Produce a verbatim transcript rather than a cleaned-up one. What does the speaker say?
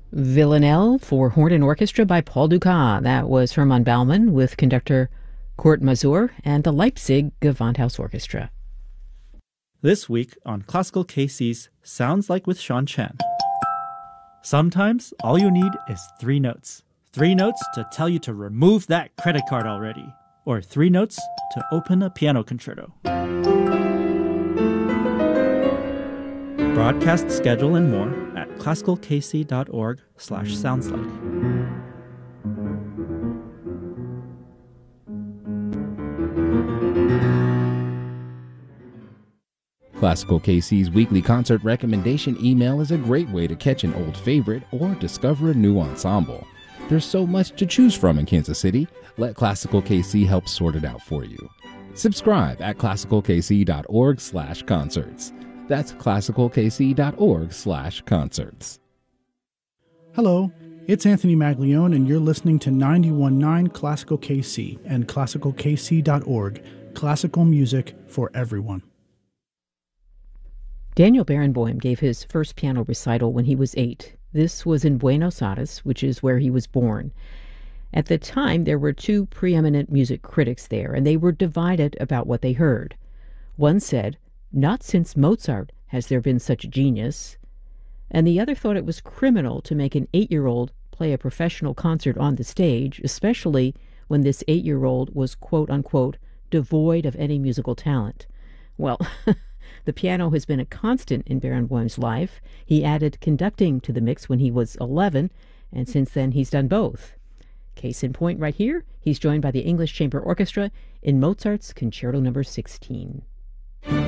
Villanelle for horn and orchestra by Paul Dukas. That was Hermann Baumann with conductor Kurt Masur and the Leipzig Gewandhaus Orchestra. This week on Classical K C's Sounds Like with Sean Chen. Sometimes all you need is three notes. Three notes to tell you to remove that credit card already. Or three notes to open a piano concerto. Broadcast schedule and more at classicalkc.org slash soundslike. Classical K C's weekly concert recommendation email is a great way to catch an old favorite or discover a new ensemble. There's so much to choose from in Kansas City. Let Classical K C help sort it out for you. Subscribe at classicalkc.org slash concerts. That's classicalkc.org slash concerts. Hello, it's Anthony Maglione, and you're listening to ninety-one point nine Classical K C and classical k c dot org, classical music for everyone. Daniel Barenboim gave his first piano recital when he was eight. This was in Buenos Aires, which is where he was born. At the time, there were two preeminent music critics there, and they were divided about what they heard. One said, "Not since Mozart has there been such genius." And the other thought it was criminal to make an eight-year-old play a professional concert on the stage, especially when this eight-year-old was quote-unquote devoid of any musical talent. Well, the piano has been a constant in Barenboim's life. He added conducting to the mix when he was eleven, and since then he's done both. Case in point right here, he's joined by the English Chamber Orchestra in Mozart's Concerto number sixteen.